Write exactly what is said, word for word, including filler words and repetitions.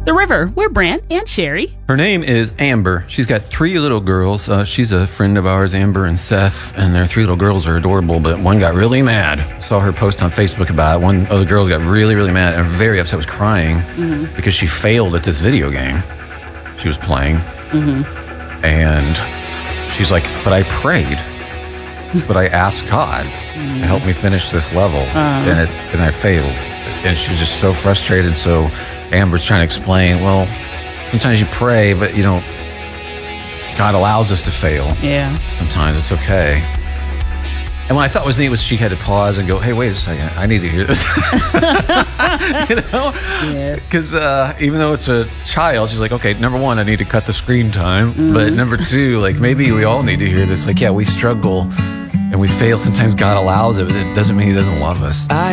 The River. We're Brant and Sherry. Her name is Amber. She's got three little girls. Uh, she's a friend of ours, Amber and Seth, and their three little girls are adorable, but one got really mad. I saw her post on Facebook about it. One of the girls got really, really mad and very upset, was crying mm-hmm. because she failed at this video game she was playing. Mm-hmm. And she's like, but I prayed. But I asked God mm-hmm. to help me finish this level, uh-huh. and it and I failed. And she was just so frustrated. So Amber's trying to explain, well, sometimes you pray, but you know, God allows us to fail. Yeah. Sometimes it's okay. And what I thought was neat was she had to pause and go, hey, wait a second, I need to hear this. You know? Yeah. Because uh, even though it's a child, she's like, okay, number one, I need to cut the screen time. Mm-hmm. But number two, like maybe we all need to hear this. Like, yeah, we struggle and we fail. Sometimes God allows it, but it doesn't mean he doesn't love us. I